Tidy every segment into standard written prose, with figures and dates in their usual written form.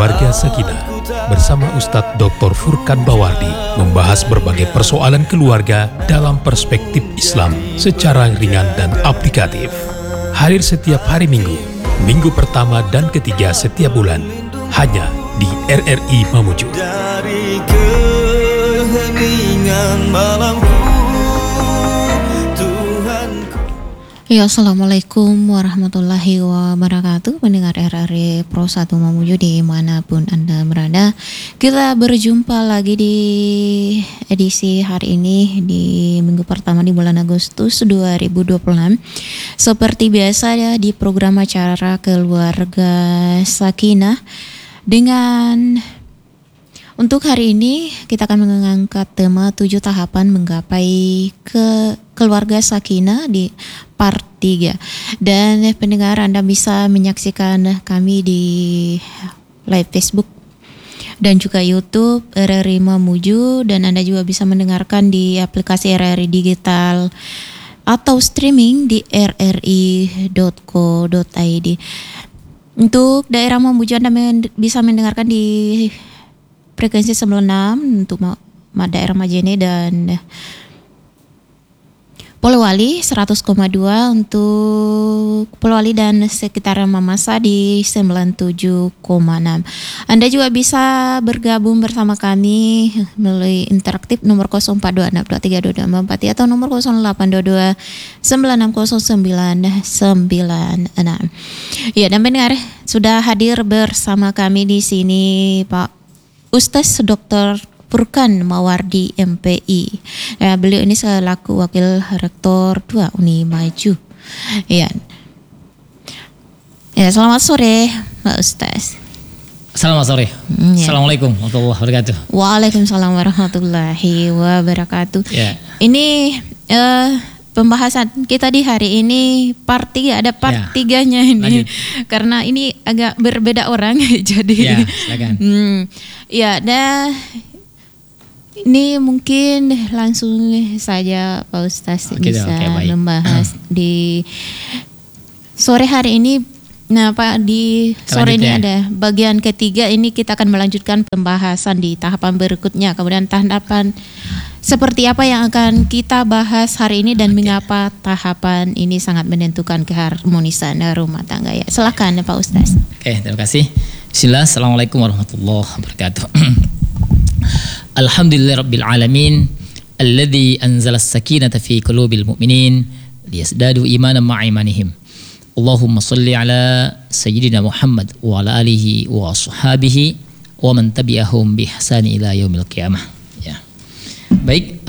Keluarga Sakinah bersama Ustadz Dr. Furkan Bawardi membahas berbagai persoalan keluarga dalam perspektif Islam secara ringan dan aplikatif. Hadir setiap hari Minggu, minggu pertama dan ketiga setiap bulan, hanya di RRI Mamuju. Dari keheningan malamku, Ya, Assalamualaikum warahmatullahi wabarakatuh. Pendengar RRI Pro 1 Mamuju dimanapun Anda berada, kita berjumpa lagi di edisi hari ini di minggu pertama di bulan Agustus 2026. Seperti biasa ya, di program acara Keluarga Sakinah. Untuk hari ini kita akan mengangkat tema 7 tahapan menggapai ke Keluarga Sakinah di part 3. Dan pendengar, Anda bisa menyaksikan kami di live Facebook dan juga YouTube RRI Mamuju, dan Anda juga bisa mendengarkan di aplikasi RRI Digital atau streaming di rri.co.id. Untuk daerah Mamuju, Anda bisa mendengarkan di frekuensi 96 untuk daerah Majene dan Polewali 100,2, untuk Polewali dan sekitar Mamasa di 97,6. Anda juga bisa bergabung bersama kami melalui interaktif nomor 0426232244 atau nomor 0822960996. Ya, dan benar sudah hadir bersama kami di sini Pak Ustaz Dr. Furkan Bawardi MPI. Beliau ini selaku Wakil Rektor 2 Unimaju. Ya, selamat sore Pak Ustaz. Selamat sore. Assalamualaikum warahmatullahi wabarakatuh. Waalaikumsalam warahmatullahi wabarakatuh. Ya. Ini pembahasan kita di hari ini part 3, ada part 3-nya ini. Lanjut. Karena ini agak berbeda orang jadi. Ya, silakan. Ini mungkin langsung saja Pak Ustaz bisa membahas di sore hari ini. Nah Pak, di sore ini ada bagian ketiga, ini kita akan melanjutkan pembahasan di tahapan berikutnya. Kemudian tahapan seperti apa yang akan kita bahas hari ini dan mengapa tahapan ini sangat menentukan keharmonisan rumah tangga ya. Silakan Pak Ustaz. Oke, terima kasih. Bismillah, Assalamualaikum warahmatullahi wabarakatuh. Alhamdulillahirabbil alamin alladzi anzala as-sakinata fi qulubil mu'minin liyazdadu imanan ma'a imanihim. Allahumma shalli ala sayyidina Muhammad wa ala alihi wa ashabihi wa man tabi'ahum bi ihsani ila yaumil qiyamah. Ya. Baik,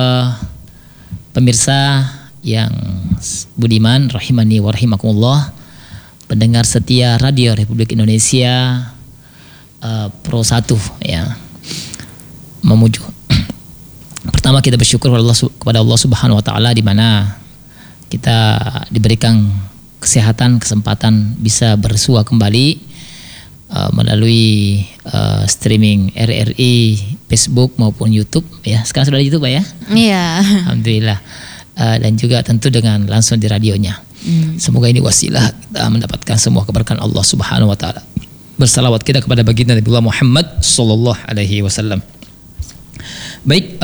pemirsa yang budiman rahimani wa rahimakumullah, pendengar setia Radio Republik Indonesia Pro 1 ya, Mamuju. Pertama kita bersyukur kepada Allah Subhanahu wa taala di mana kita diberikan kesehatan, kesempatan bisa bersua kembali melalui streaming RRI Facebook maupun YouTube ya. Sekarang sudah di YouTube ya? Iya. Alhamdulillah. Dan juga tentu dengan langsung di radionya. Semoga ini wasilah kita mendapatkan semua keberkahan Allah Subhanahu wa taala. Bersalawat kita kepada baginda Nabi Muhammad sallallahu alaihi wasallam. Baik,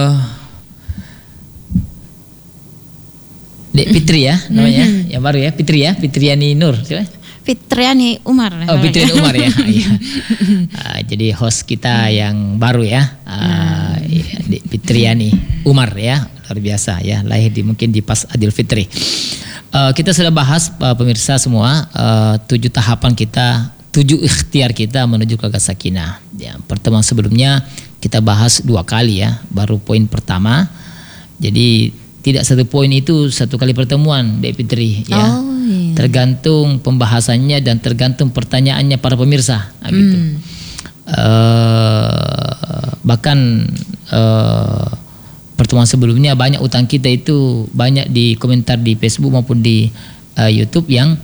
Dek Fitri ya namanya, yang baru ya, Fitri ya, Fitriani Nur, coba. Fitriani Umar. Oh, Fitriani Umar ya. Jadi host kita yang baru ya, Dek Fitriani Umar ya, luar biasa ya, lahir mungkin di pas Adil Fitri. Kita sudah bahas pemirsa semua 7 tahapan kita, 7 ikhtiar kita menuju keluarga sakinah. Ya, pertemuan sebelumnya kita bahas 2 kali ya, baru poin pertama. Jadi tidak satu poin itu satu kali pertemuan, Dek Fitri ya. Iya. Tergantung pembahasannya dan tergantung pertanyaannya para pemirsa gitu. Bahkan pertemuan sebelumnya banyak utang kita itu banyak di komentar di Facebook maupun di YouTube yang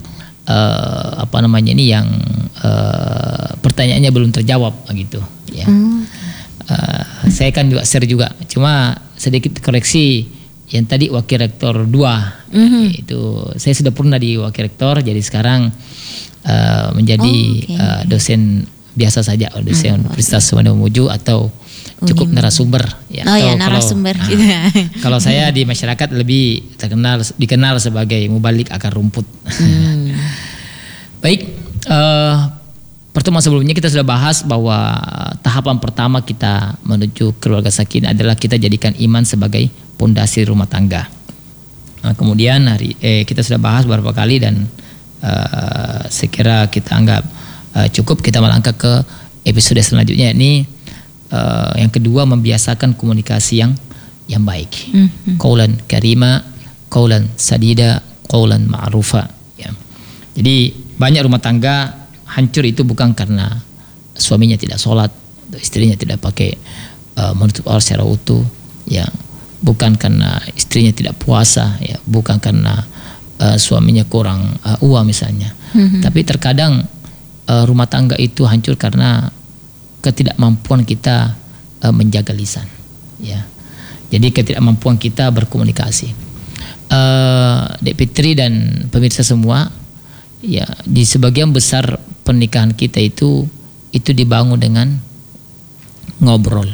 yang pertanyaannya belum terjawab gitu ya. Saya kan juga share juga, cuma sedikit koreksi yang tadi wakil rektor 2 itu saya sudah pernah di wakil rektor, jadi sekarang menjadi dosen biasa saja audition Universitas Samanhudi atau cukup narasumber ya. Oh ya, narasumber gitu. Kalau saya di masyarakat lebih dikenal sebagai mubalik akar rumput. Baik, pertemuan sebelumnya kita sudah bahas bahwa tahapan pertama kita menuju keluarga sakinah adalah kita jadikan iman sebagai pondasi rumah tangga. Nah, kemudian kita sudah bahas beberapa kali dan saya kira kita anggap cukup. Kita melangkah ke episode selanjutnya, ini yang kedua, membiasakan komunikasi yang baik. Qaulan karima, qaulan sadida, qaulan ma'rufa ya. Jadi banyak rumah tangga hancur itu bukan karena suaminya tidak sholat, istrinya tidak pakai menutup aurat secara utuh ya, bukan karena istrinya tidak puasa ya, bukan karena suaminya kurang uang misalnya. Tapi terkadang rumah tangga itu hancur karena ketidakmampuan kita menjaga lisan ya. Jadi ketidakmampuan kita berkomunikasi. Dek Fitri dan pemirsa semua ya, di sebagian besar pernikahan kita itu dibangun dengan ngobrol,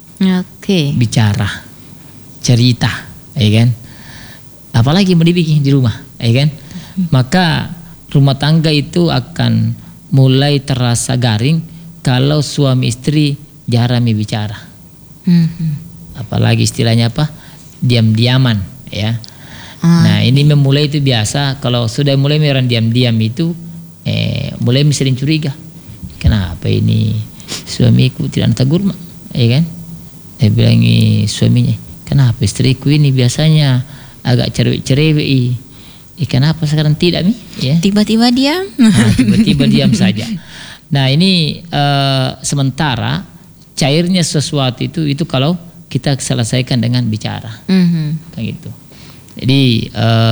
bicara, cerita, ya kan? Apalagi mau dibikin di rumah, ya kan? Maka rumah tangga itu akan mulai terasa garing kalau suami istri jarang bicara. Apalagi istilahnya apa? Diam-diaman, ya. Nah, ini memulai itu biasa. Kalau sudah mulai orang diam-diam itu mulai sering curiga. Kenapa ini suamiku tidak tegur, ya kan? Dia bilang suaminya, kenapa istriku ini biasanya agak cerewet, kenapa sekarang tidak mi? Ya. Tiba-tiba diam. Tiba-tiba diam saja. Nah ini sementara cairnya sesuatu itu kalau kita selesaikan dengan bicara, kayak gitu. Jadi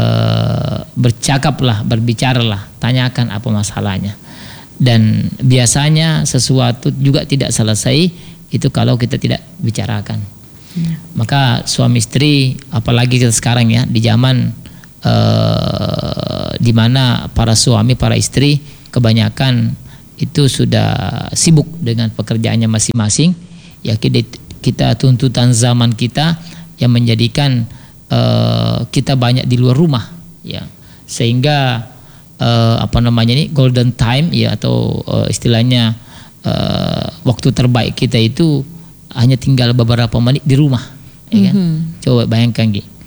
bercakaplah, berbicaralah, tanyakan apa masalahnya. Dan biasanya sesuatu juga tidak selesai itu kalau kita tidak bicarakan. Maka suami istri, apalagi kita sekarang ya di zaman di mana para suami, para istri kebanyakan itu sudah sibuk dengan pekerjaannya masing-masing. Ya kita tuntutan zaman kita yang menjadikan kita banyak di luar rumah ya, sehingga golden time ya, atau istilahnya waktu terbaik kita itu hanya tinggal beberapa menit di rumah, ya kan? Coba bayangkan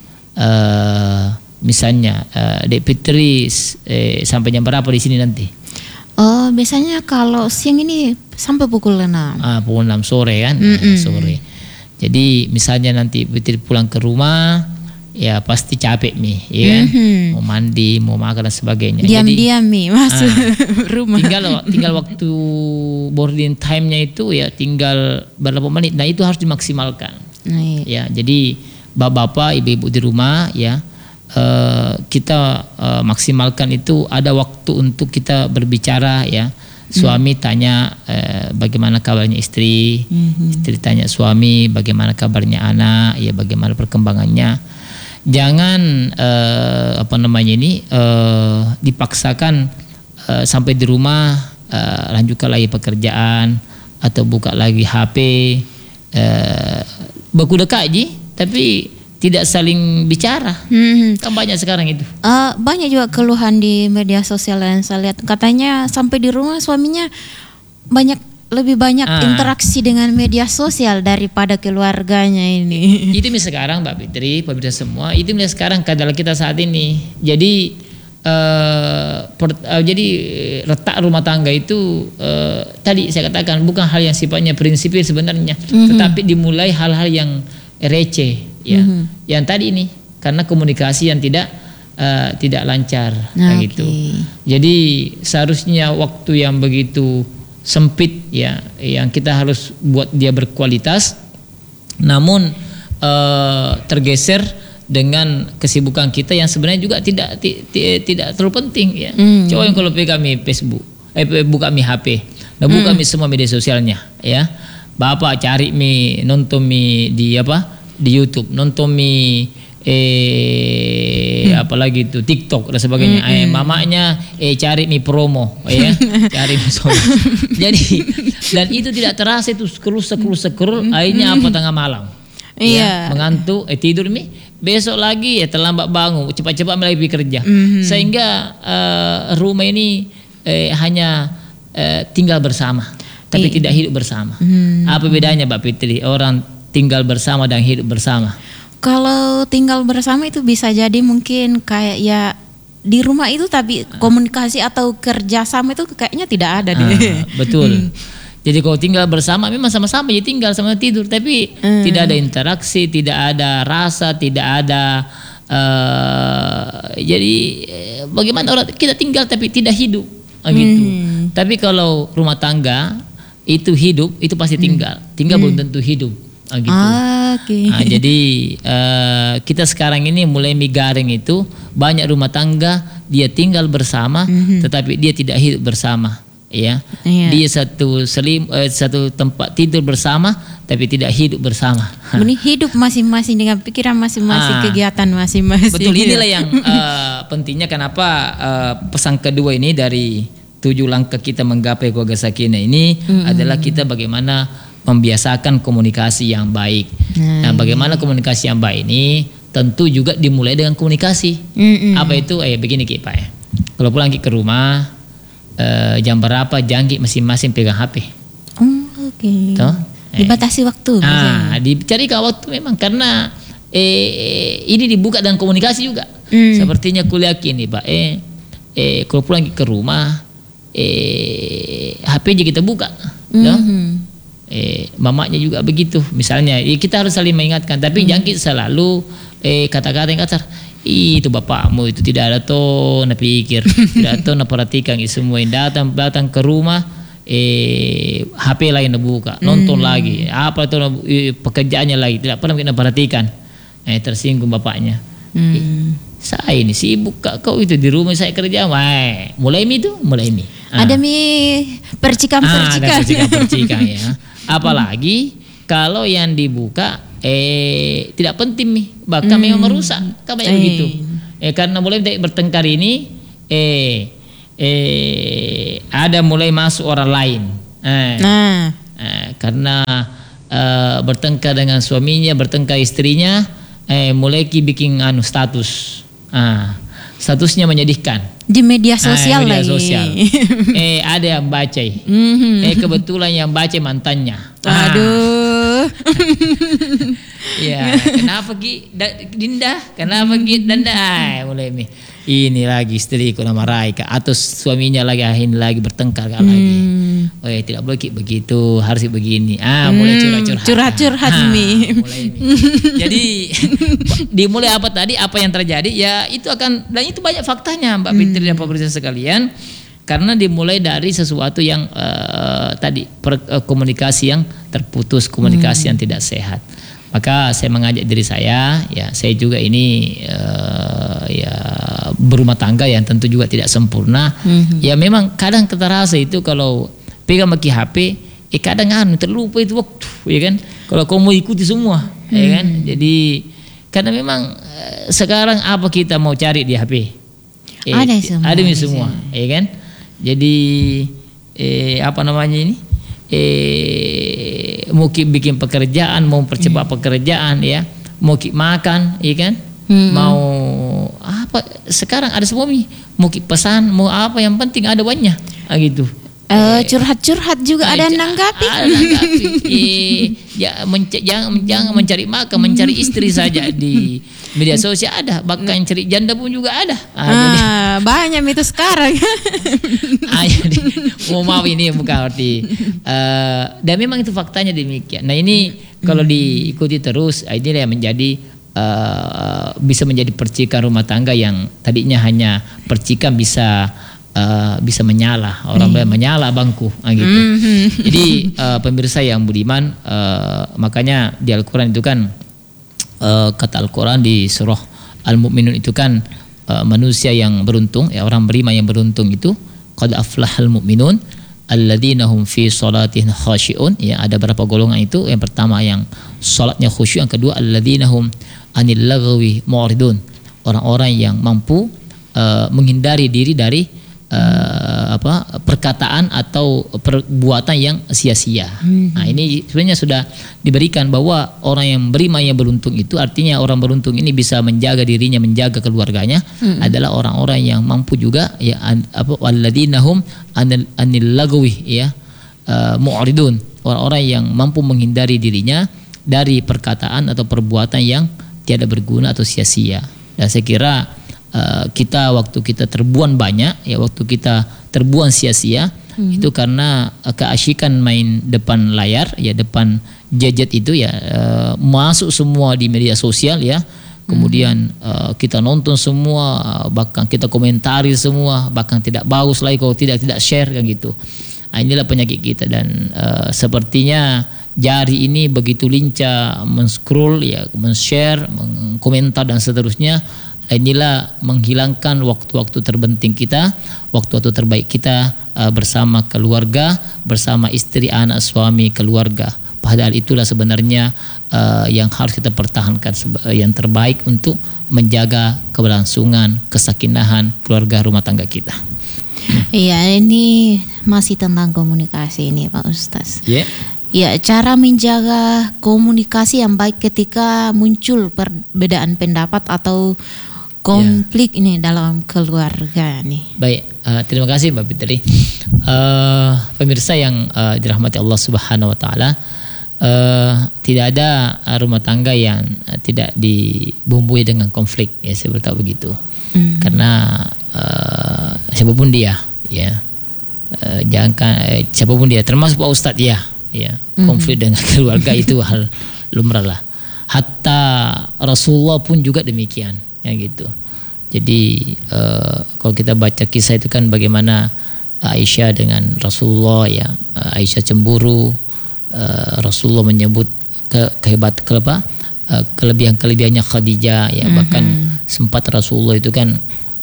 misalnya Dek Fitri sampai jam berapa di sini nanti? Biasanya kalau siang ini sampai pukul 6. Pukul 6 sore kan? Sore. Jadi misalnya nanti Fitri pulang ke rumah, ya pasti capek mi, ya kan? Mau mandi, mau makan dan sebagainya. Diam-diam mi masuk rumah. Tinggal waktu boarding time-nya itu ya tinggal berapa menit. Nah itu harus dimaksimalkan. Ya, jadi bapak-bapak, ibu-ibu di rumah ya, kita maksimalkan itu ada waktu untuk kita berbicara ya. Suami tanya bagaimana kabarnya istri, istri tanya suami bagaimana kabarnya anak, ya bagaimana perkembangannya. Jangan dipaksakan sampai di rumah lanjutkan lagi pekerjaan atau buka lagi HP, baku dekat je tapi tidak saling bicara. Kan banyak sekarang itu. Banyak juga keluhan di media sosial yang saya lihat, katanya sampai di rumah suaminya lebih banyak interaksi dengan media sosial daripada keluarganya ini. Itu misalnya sekarang Mbak Fitri, pemirsa semua, itu misalnya sekarang kadang kita saat ini. Jadi letak rumah tangga itu tadi saya katakan bukan hal yang sifatnya prinsipil sebenarnya, tetapi dimulai hal-hal yang receh ya. Yang tadi ini karena komunikasi yang tidak lancar gitu. Jadi seharusnya waktu yang begitu sempit ya, yang kita harus buat dia berkualitas, namun tergeser dengan kesibukan kita yang sebenarnya juga tidak terlalu penting ya. Coba yang kalau kami Facebook, buka mi HP, nah buka mi semua media sosialnya ya. Bapak cari mi nonton mi di YouTube, nonton mi apalagi itu TikTok dan sebagainya. Mamanya cari mi promo, ya, cari mi promo. Jadi dan itu tidak terasa, itu scroll, akhirnya apa tengah malam. Ya, mengantuk, tidur mi, besok lagi ya terlambat bangun, cepat-cepat lagi pergi kerja. Sehingga rumah ini hanya tinggal bersama, tapi tidak hidup bersama. Apa bedanya Mbak Fitri, orang tinggal bersama dan hidup bersama? Kalau tinggal bersama itu bisa jadi mungkin kayak ya di rumah itu, tapi komunikasi atau kerjasama itu kayaknya tidak ada deh. Betul. Jadi kalau tinggal bersama memang sama-sama ya, tinggal sama tidur, tapi tidak ada interaksi, tidak ada rasa, tidak ada jadi bagaimana orang kita tinggal tapi tidak hidup gitu. Tapi kalau rumah tangga itu hidup, itu pasti tinggal belum tentu hidup gitu. Jadi kita sekarang ini mulai migaring itu, banyak rumah tangga dia tinggal bersama tetapi dia tidak hidup bersama. Ya, dia satu tempat tidur bersama tapi tidak hidup bersama. Ini hidup masing-masing dengan pikiran masing-masing, kegiatan masing-masing. Betul, inilah yang pentingnya kenapa pesan kedua ini dari 7 langkah kita menggapai keluarga sakinah ini adalah kita bagaimana membiasakan komunikasi yang baik. Nah, bagaimana komunikasi yang baik ini tentu juga dimulai dengan komunikasi. Apa itu? Begini Ki Pak ya. Kalau pulang Ki ke rumah, jam berapa jangan masing-masing pegang HP. Dibatasi waktu. Dicarikan waktu memang, karena ini dibuka dengan komunikasi juga. Sepertinya kuliah kini Pak, kalau pulang ke rumah, HP aja kita buka. Mamanya juga begitu. Misalnya, kita harus saling mengingatkan, tapi jangan selalu kata-kata yang kasar. Itu bapakmu itu tidak ada tuh na pikir, tidak tahu na perhatikan semua yang datang ke rumah, HP lain na buka, nonton lagi, apa itu pekerjaannya lagi, tidak pernah kita perhatikan. Tersinggung bapaknya. Saya ini sibuk kau itu di rumah saya kerja, mulai mi. Ada mi percikan ya. Apalagi kalau yang dibuka tidak penting nih, bahkan memang merusak, kan banyak begitu. Karena mulai bertengkar ini, ada mulai masuk orang lain. Karena bertengkar dengan suaminya, bertengkar istrinya, mulai bikin status. Statusnya menyedihkan di media sosial lagi. Ada yang baca, kebetulan yang baca mantannya. Aduh. Ya, kenapa Ki Dinda? Kenapa Ki Danda? Mulai ini lagi istriku nama Raika, atau suaminya lagi bertengkar lagi. Tidak boleh Ki begitu, harus begini. Mulai curhat mi. Jadi dimulai apa tadi, apa yang terjadi ya itu akan, dan itu banyak faktanya Mbak Fitri dan pemirsa sekalian. Karena dimulai dari sesuatu yang tadi komunikasi yang terputus, komunikasi yang tidak sehat. Maka saya mengajak diri saya, ya saya juga ini ya berumah tangga yang tentu juga tidak sempurna. Ya memang kadang terasa itu kalau pegang maki HP, kadang terlupa itu waktu, ya kan? Kalau kamu ikuti semua, ya kan? Jadi karena memang sekarang apa kita mau cari di HP? Ada semua, ya kan? Jadi apa namanya ini? Mau bikin pekerjaan, mau percepat pekerjaan, ya, mau makan, ya kan? Mau apa? Sekarang ada semua mau pesan, mau apa, yang penting ada banyak, gitu. Curhat juga ada yang nanggapi. Jangan mencari makan, mencari istri saja di media sosial ada, bahkan cari janda pun juga ada. Banyak itu sekarang. Jadi, maaf ini bukan arti. Dan memang itu faktanya demikian. Nah ini kalau diikuti terus, ini yang menjadi bisa menjadi percikan rumah tangga yang tadinya hanya percikan bisa menyala, orang menyala bangku, gitu. Jadi pemirsa yang budiman, makanya di Al-Quran itu kan kata Al-Quran di surah Al-Mu'minun itu kan manusia yang beruntung, ya orang beriman yang beruntung itu qad aflahal mu'minun, alladzina hum fi salatihim khashi'un, ya ada berapa golongan itu. Yang pertama yang salatnya khusyuk, yang kedua alladzina hum anil lagwi mu'ridun, orang-orang yang mampu menghindari diri dari perkataan atau perbuatan yang sia-sia. Nah, ini sebenarnya sudah diberikan bahwa orang yang beriman yang beruntung itu, artinya orang beruntung ini bisa menjaga dirinya, menjaga keluarganya, adalah orang-orang yang mampu juga, ya alladzina hum anil lagwi, ya mu'ridun, orang-orang yang mampu menghindari dirinya dari perkataan atau perbuatan yang tiada berguna atau sia-sia. Dan saya kira kita waktu kita terbuang banyak, ya waktu kita terbuang sia-sia, itu karena keasyikan main depan layar, ya depan gadget itu, ya masuk semua di media sosial, ya kemudian kita nonton semua, bahkan kita komentari semua, bahkan tidak bagus lagi kalau tidak share kan gitu. Nah, inilah penyakit kita. Dan sepertinya jari ini begitu lincah men-scroll, ya men-share, mengkomentar dan seterusnya. Inilah menghilangkan waktu-waktu terpenting kita, waktu-waktu terbaik kita bersama keluarga, bersama istri, anak, suami, keluarga. Padahal itulah sebenarnya yang harus kita pertahankan yang terbaik untuk menjaga keberlangsungan, kesakinahan keluarga rumah tangga kita. Iya, ini masih tentang komunikasi ini Pak Ustaz. Yeah. Ya, cara menjaga komunikasi yang baik ketika muncul perbedaan pendapat atau konflik ini dalam keluarga nih. Baik, terima kasih Mbak Fitri. Pemirsa yang dirahmati Allah Subhanahu Wa Taala, tidak ada rumah tangga yang tidak dibumbui dengan konflik, ya saya beritahu begitu. Karena siapapun dia, ya jangan siapapun dia, termasuk Pak Ustadz, ya konflik dengan keluarga itu hal lumrah lah. Hatta Rasulullah pun juga demikian, ya gitu. Jadi kalau kita baca kisah itu kan bagaimana Aisyah dengan Rasulullah, ya Aisyah cemburu, Rasulullah menyebut kelebihan-kelebihannya Khadijah, ya bahkan sempat Rasulullah itu kan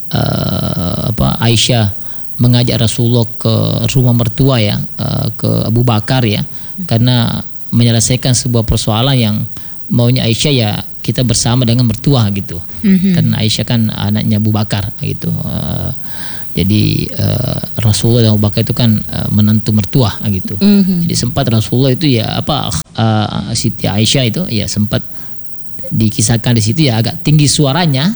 Aisyah mengajak Rasulullah ke rumah mertua, ya ke Abu Bakar, ya karena menyelesaikan sebuah persoalan yang maunya Aisyah, ya kita bersama dengan mertua gitu. Karena Aisyah kan anaknya Abu Bakar gitu. Jadi Rasulullah dan Abu Bakar itu kan menantu mertua gitu. Jadi sempat Rasulullah itu Siti Aisyah itu ya sempat dikisahkan di situ ya agak tinggi suaranya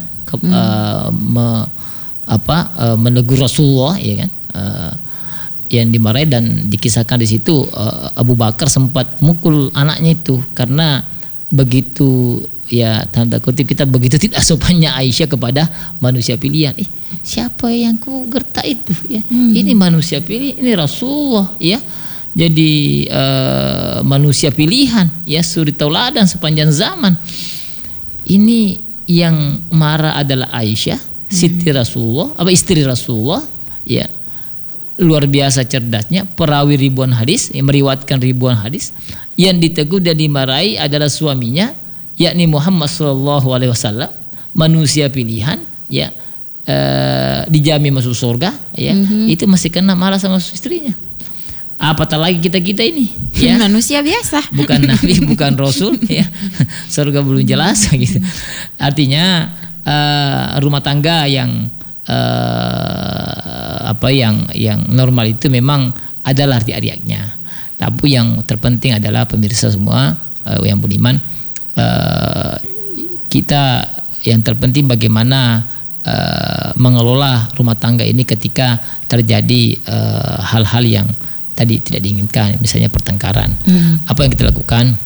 menegur Rasulullah, ya kan. Yang dimarahi dan dikisahkan di situ Abu Bakar sempat mukul anaknya itu karena begitu, ya tanda kutip kita begitu tidak sopannya Aisyah kepada manusia pilihan. Siapa yang ku gertak itu, ya ini manusia pilih, ini Rasulullah, ya jadi manusia pilihan, ya suri tauladan sepanjang zaman. Ini yang marah adalah Aisyah, Siti Rasulullah, istri Rasulullah, ya luar biasa cerdasnya, perawi ribuan hadis, meriwayatkan ribuan hadis. Yang ditegur dan dimarahi adalah suaminya, yakni Muhammad SAW, manusia pilihan, ya dijamin masuk surga, ya itu masih kena marah sama istrinya. Apatah lagi kita ini, ya manusia biasa, bukan nabi, bukan rasul, ya surga belum jelas gitu. Artinya rumah tangga yang yang normal itu memang adalah riak-riaknya. Tapi yang terpenting adalah pemirsa semua yang beriman, kita yang terpenting bagaimana mengelola rumah tangga ini ketika terjadi hal-hal yang tadi tidak diinginkan, misalnya pertengkaran. Apa yang kita lakukan?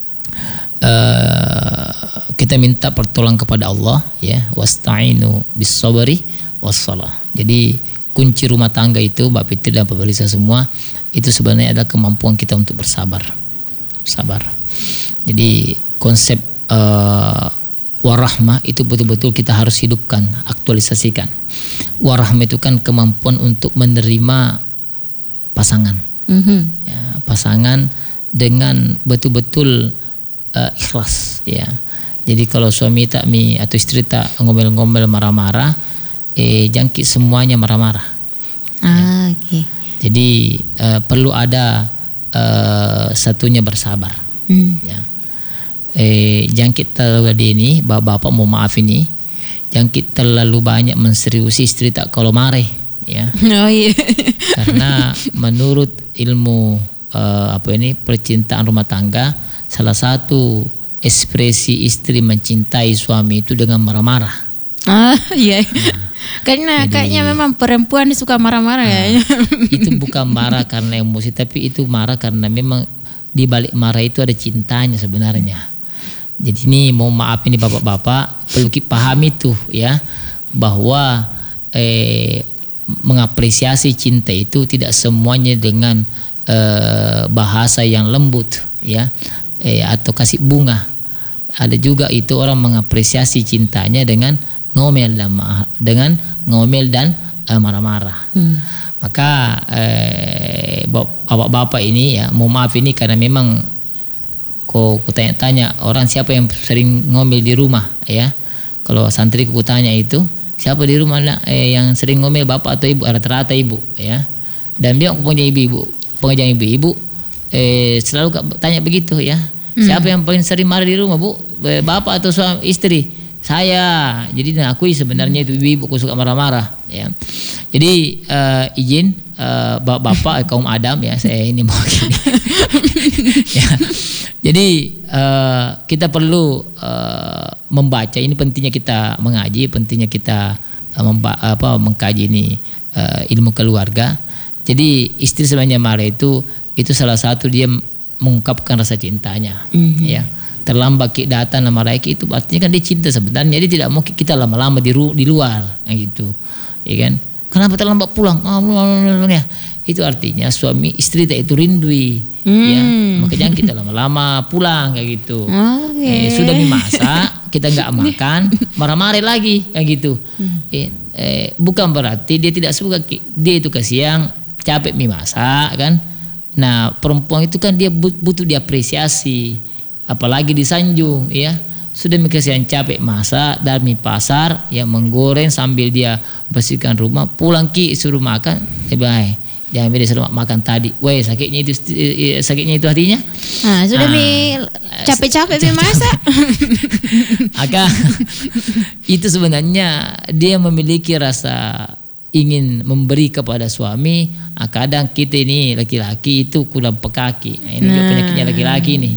Kita minta pertolongan kepada Allah, ya wasta'inu bis sabri wassalah. Jadi kunci rumah tangga itu Mbak Fitri dan pemirsa semua itu sebenarnya adalah kemampuan kita untuk bersabar. Jadi konsep warahmah itu betul-betul kita harus hidupkan, aktualisasikan. Warahmah itu kan kemampuan untuk menerima pasangan, ya, pasangan dengan betul-betul ikhlas, ya. Jadi kalau suami atau istri tak ngomel-ngomel marah-marah, jangkit semuanya marah-marah. Okay. Jadi perlu ada satunya bersabar. Ya. Jangan kita terlalu ini, bapak mau maaf ini, jangan kita terlalu banyak menseriusi istri tak kalau marah, ya. Oh iya. Karena menurut ilmu percintaan rumah tangga, salah satu ekspresi istri mencintai suami itu dengan marah-marah. Iya. Karena kayaknya memang perempuan suka marah-marah ya. Itu bukan marah karena emosi, tapi itu marah karena memang di balik marah itu ada cintanya sebenarnya. Jadi ini mau maaf ini bapak-bapak, perlu kita pahami tuh ya, bahwa mengapresiasi cinta itu tidak semuanya dengan bahasa yang lembut ya, atau kasih bunga. Ada juga itu orang mengapresiasi cintanya dengan ngomel dan marah-marah. Maka bapak-bapak ini ya, mau maaf ini karena memang kok tanya-tanya orang siapa yang sering ngomel di rumah ya. Kalau santri ku tanya itu siapa di rumah yang sering ngomel, bapak atau ibu? Rata-rata ibu ya. Dan dia pengajian ibu-ibu selalu tanya begitu ya. Siapa yang paling sering marah di rumah, Bu? Bapak atau suami, istri? Saya. Jadi akui sebenarnya itu ibu suka marah-marah ya. Jadi izin bapak kaum Adam ya, saya ini mewakili. Ya. Jadi kita perlu membaca, ini pentingnya kita mengaji, pentingnya kita mengkaji ini ilmu keluarga. Jadi istri sebenarnya marah itu salah satu dia mengungkapkan rasa cintanya ya. Terlambat datang nama laki itu artinya kan dia cinta sebenarnya, dia tidak mau kita lama-lama di luar gitu ya kan. Kenapa terlambat pulang? Ya. Itu artinya suami istri itu rindui ya. Maka jangan kita lama-lama pulang kayak gitu. Sudah dimasak kita nggak makan, marah-marah lagi kayak gitu. Bukan berarti dia tidak suka, dia itu kasihan capek masak kan. Nah perempuan itu kan dia butuh diapresiasi, apalagi disanjung ya. Sudah kasihan capek masak dari pasar ya, menggoreng sambil dia bersihkan rumah, pulang suruh makan, baik dia ambil dia suruh makan tadi, sakitnya itu hatinya. Sudah capek-capek masak. Maka itu sebenarnya dia memiliki rasa ingin memberi kepada suami. Kadang kita ini laki-laki itu kurang pekaki. Ini juga penyakitnya laki-laki nih.